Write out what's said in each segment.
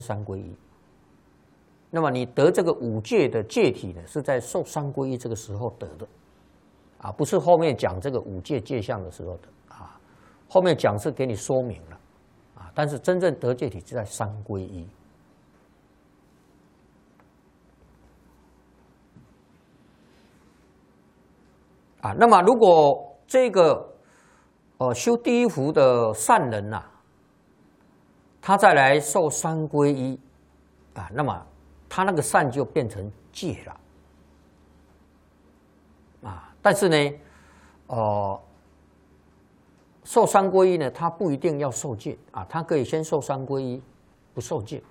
三皈依。那么你得这个五戒的戒体呢，是在受三皈依这个时候得的，啊，不是后面讲这个五戒戒相的时候的啊，后面讲是给你说明了，啊，但是真正得戒体是在三皈依。啊，那么如果这个修第一福的善人呐，他再来受三皈依，啊，那么他那个善就变成戒了，啊，但是呢，受三皈依呢，他不一定要受戒啊，他可以先受三皈依，不受戒。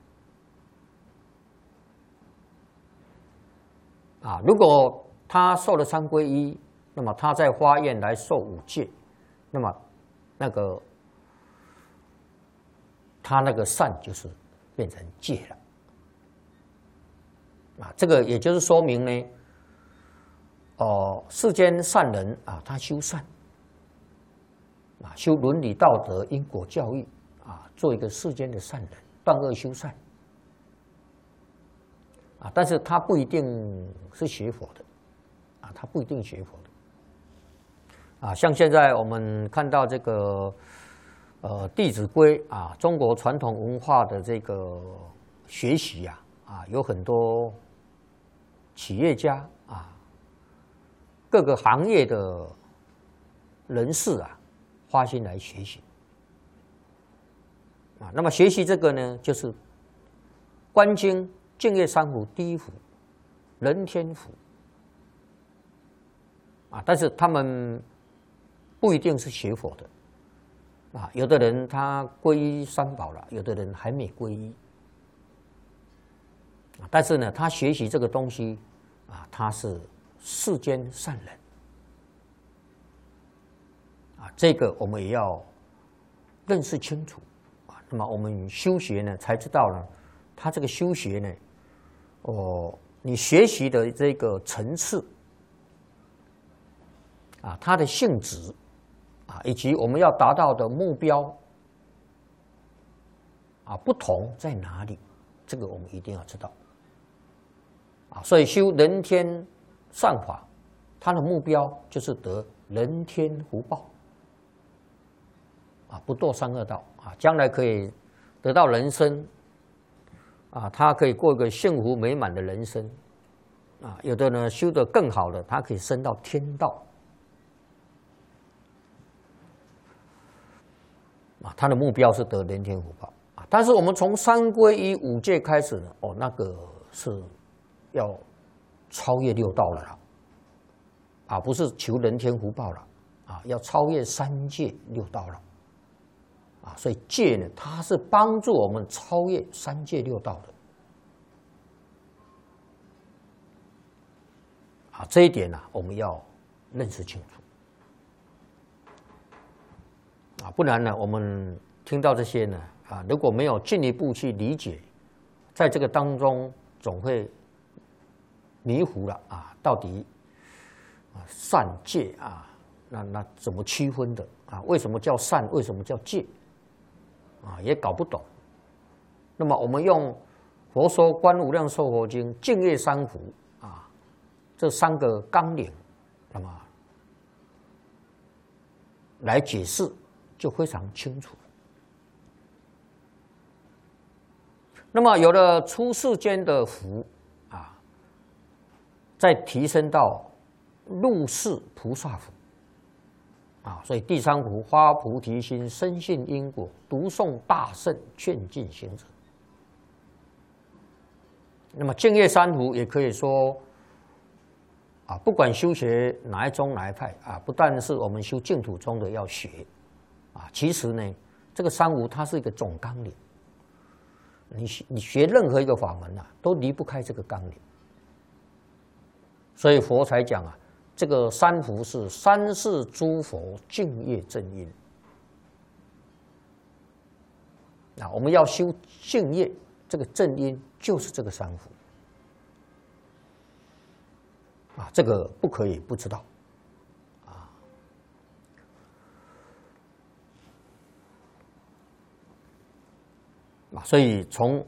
啊，如果他受了三皈依，那么他在发愿来受五戒，那么他那个善就是变成戒了。啊，这个也就是说明呢，世间善人啊，他修善，啊，修伦理道德、因果教育，啊，做一个世间的善人，断恶修善。啊，但是他不一定是学佛的，啊，他不一定学佛的，啊，像现在我们看到这个《弟子规》啊，中国传统文化的这个学习呀，啊，有很多企业家啊，各个行业的人士啊，花心来学习，啊，那么学习这个呢，就是观经。净业三福第一福，人天福，啊，但是他们不一定是学佛的，啊，有的人他皈依三宝了，有的人还没皈依，但是呢，他学习这个东西，啊，他是世间善人，啊，这个我们也要认识清楚，啊，那么我们修学呢，才知道呢，他这个修学呢。你学习的这个层次啊，它的性质啊，以及我们要达到的目标啊，不同在哪里？这个我们一定要知道啊。所以修人天善法，它的目标就是得人天福报啊，不堕三恶道啊，将来可以得到人生。啊，他可以过一个幸福美满的人生，啊，有的呢修得更好的，他可以升到天道，啊，他的目标是得人天福报啊。但是我们从三皈依五戒开始呢，那个是要超越六道了啦，啊，不是求人天福报了，啊，要超越三界六道了。啊，所以戒呢，它是帮助我们超越三界六道的。啊，这一点呢，我们要认识清楚。啊，不然呢，我们听到这些呢，啊，如果没有进一步去理解，在这个当中总会迷糊了啊，到底啊善戒啊，那怎么区分的啊？为什么叫善？为什么叫戒？啊，也搞不懂。那么我们用《佛说观无量寿佛经》净业三福啊，这三个纲领，那么来解释就非常清楚。那么有了出世间的福啊，再提升到入世菩萨福。啊，所以第三福发菩提心，深信因果，读诵大圣，劝进行者。那么净业三福也可以说，啊，不管修学哪一宗哪一派啊，不但是我们修净土宗的要学，啊，其实呢，这个三福它是一个总纲领。你学任何一个法门啊，都离不开这个纲领。所以佛才讲啊。这个三福是三世诸佛净业正因啊，我们要修净业，这个正因就是这个三福啊，这个不可以不知道啊。所以从